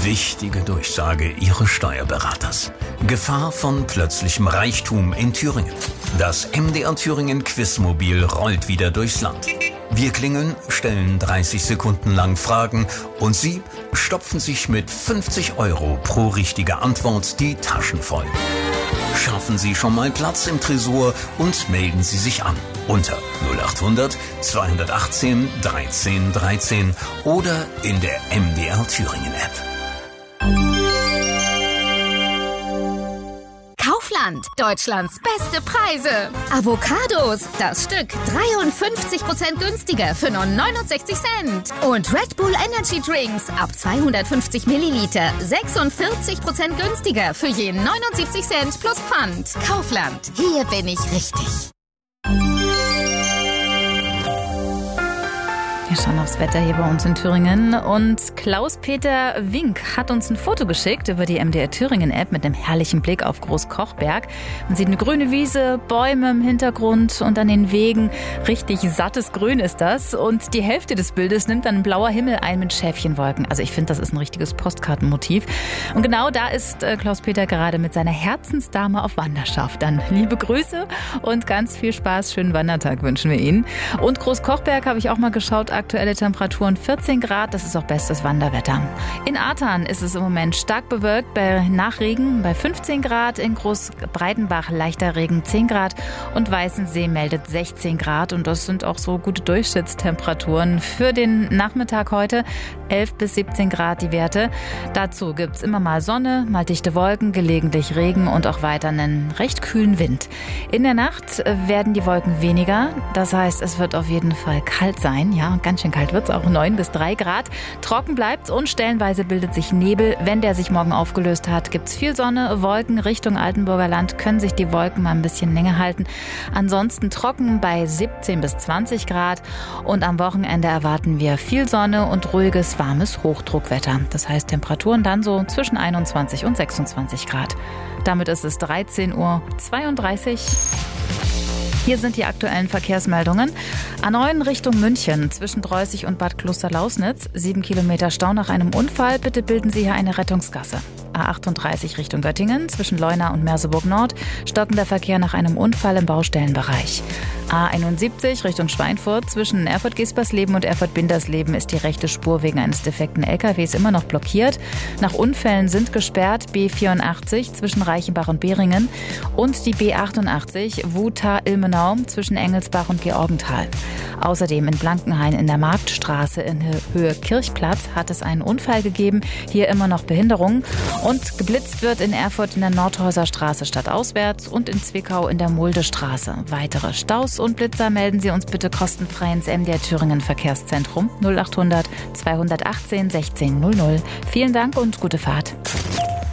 Wichtige Durchsage Ihres Steuerberaters. Gefahr von plötzlichem Reichtum in Thüringen. Das MDR Thüringen Quizmobil rollt wieder durchs Land. Wir klingeln, stellen 30 Sekunden lang Fragen und Sie stopfen sich mit 50 € pro richtige Antwort die Taschen voll. Schaffen Sie schon mal Platz im Tresor und melden Sie sich an unter 0800 218 13 13 oder in der MDR Thüringen App. Kaufland, Deutschlands beste Preise. Avocados, das Stück 53% günstiger für nur 69 Cent. Und Red Bull Energy Drinks ab 250 Milliliter 46% günstiger für je 79 Cent plus Pfand. Kaufland, hier bin ich richtig. Wir schauen aufs Wetter hier bei uns in Thüringen und Klaus-Peter Wink hat uns ein Foto geschickt über die MDR Thüringen App mit einem herrlichen Blick auf Großkochberg. Man sieht eine grüne Wiese, Bäume im Hintergrund und an den Wegen richtig sattes Grün ist das. Und die Hälfte des Bildes nimmt dann ein blauer Himmel ein mit Schäfchenwolken. Also ich finde, das ist ein richtiges Postkartenmotiv. Und genau da ist Klaus-Peter gerade mit seiner Herzensdame auf Wanderschaft. Dann liebe Grüße und ganz viel Spaß. Schönen Wandertag wünschen wir Ihnen. Und Großkochberg habe ich auch mal geschaut. Aktuelle Temperaturen 14 Grad, das ist auch bestes Wanderwetter. In Ahrtal ist es im Moment stark bewölkt, bei Nachregen bei 15 Grad, in Großbreitenbach leichter Regen 10 Grad und Weißensee meldet 16 Grad und das sind auch so gute Durchschnittstemperaturen für den Nachmittag heute, 11 bis 17 Grad die Werte. Dazu gibt es immer mal Sonne, mal dichte Wolken, gelegentlich Regen und auch weiter einen recht kühlen Wind. In der Nacht werden die Wolken weniger, das heißt, es wird auf jeden Fall kalt sein, ja, ganz schön kalt wird es, auch 9 bis 3 Grad. Trocken bleibt's und stellenweise bildet sich Nebel. Wenn der sich morgen aufgelöst hat, gibt's viel Sonne. Wolken Richtung Altenburger Land können sich die Wolken mal ein bisschen länger halten. Ansonsten trocken bei 17 bis 20 Grad. Und am Wochenende erwarten wir viel Sonne und ruhiges, warmes Hochdruckwetter. Das heißt Temperaturen dann so zwischen 21 und 26 Grad. Damit ist es 13:32 Uhr. Hier sind die aktuellen Verkehrsmeldungen. A9 Richtung München zwischen Dreußig und Bad Klosterlausnitz. 7 Kilometer Stau nach einem Unfall. Bitte bilden Sie hier eine Rettungsgasse. A38 Richtung Göttingen zwischen Leuna und Merseburg Nord. Stockender Verkehr nach einem Unfall im Baustellenbereich. A71 Richtung Schweinfurt zwischen Erfurt-Gespersleben und Erfurt-Bindersleben ist die rechte Spur wegen eines defekten LKWs immer noch blockiert. Nach Unfällen sind gesperrt B84 zwischen Reichenbach und Beringen und die B88 Wuta-Ilmenau zwischen Engelsbach und Georgenthal. Außerdem in Blankenhain in der Marktstraße in Höhe Kirchplatz hat es einen Unfall gegeben. Hier immer noch Behinderung. Und geblitzt wird in Erfurt in der Nordhäuser Straße stadtauswärts und in Zwickau in der Muldestraße. Weitere Staus und Blitzer melden Sie uns bitte kostenfrei ins MDR Thüringen Verkehrszentrum 0800 218 16 00. Vielen Dank und gute Fahrt.